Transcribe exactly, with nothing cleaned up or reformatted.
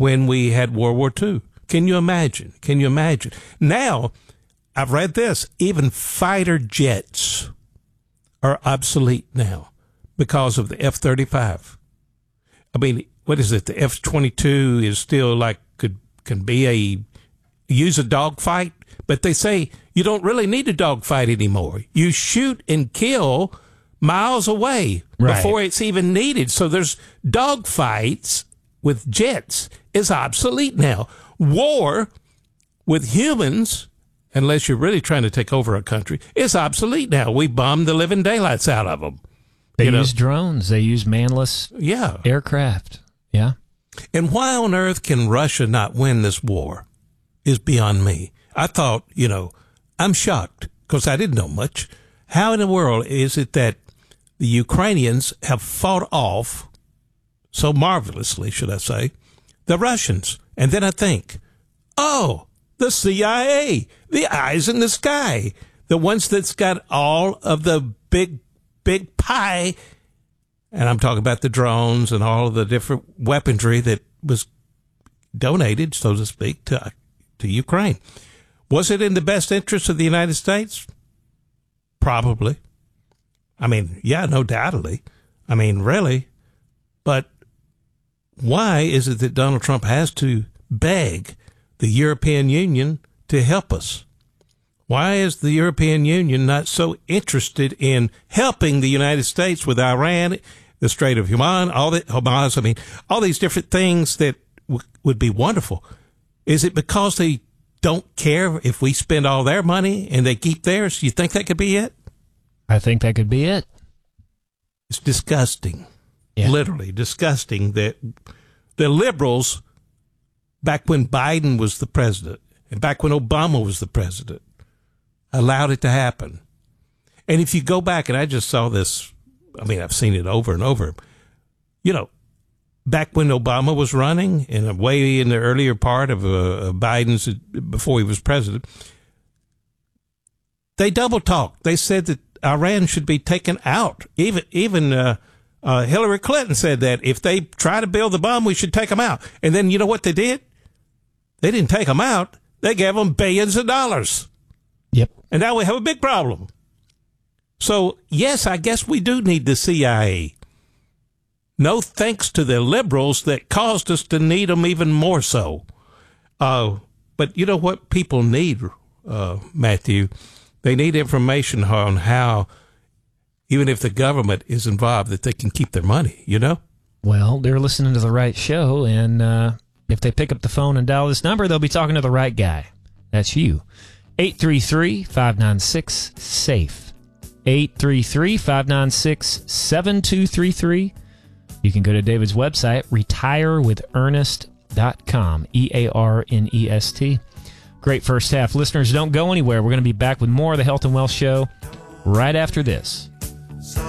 when we had World War Two. Can you imagine? Can you imagine? Now, I've read this. Even fighter jets are obsolete now because of the F thirty-five. I mean, what is it? The F twenty-two is still like could can be a use a dogfight, but they say you don't really need a dogfight anymore. You shoot and kill miles away right. before it's even needed. So there's dogfights with jets is obsolete now. War with humans, unless you're really trying to take over a country, is obsolete now. We bombed the living daylights out of them. They you use know? drones. They use manless yeah. aircraft. Yeah. And why on earth can Russia not win this war is beyond me. I thought, you know, I'm shocked because I didn't know much. How in the world is it that the Ukrainians have fought off so marvelously, should I say, the Russians? And then I think, oh, the C I A, the eyes in the sky, the ones that's got all of the big, big pie. And I'm talking about the drones and all of the different weaponry that was donated, so to speak, to, to Ukraine. Was it in the best interest of the United States? Probably. I mean, yeah, no doubtedly. I mean, really. But why is it that Donald Trump has to beg the European Union to help us? Why is the European Union not so interested in helping the United States with Iran, the Strait of Hormuz, all the Hamas, I mean, all these different things that w- would be wonderful? Is it because they don't care if we spend all their money and they keep theirs? You think that could be it? I think that could be it. It's disgusting. Yeah. Literally disgusting that the liberals, back when Biden was the president and back when Obama was the president, allowed it to happen. And if you go back, and I just saw this, I mean, I've seen it over and over, you know, back when Obama was running and way in the earlier part of uh, Biden's, before he was president, they double talked. They said that Iran should be taken out. Even even uh, uh, Hillary Clinton said that if they try to build the bomb, we should take them out. And then you know what they did? They didn't take them out. They gave them billions of dollars. Yep. And now we have a big problem. So, yes, I guess we do need the C I A. No thanks to the liberals that caused us to need them even more so. Uh, but you know what people need, uh, Matthew? They need information on how, even if the government is involved, that they can keep their money, you know? Well, they're listening to the right show, and uh, if they pick up the phone and dial this number, they'll be talking to the right guy. That's you. eight three three, five nine six, SAFE. eight three three, five nine six, seven two three three. You can go to David's website, retire with ernest dot com, E A R N E S T. Great first half. Listeners, don't go anywhere. We're going to be back with more of the Health and Wealth Show right after this.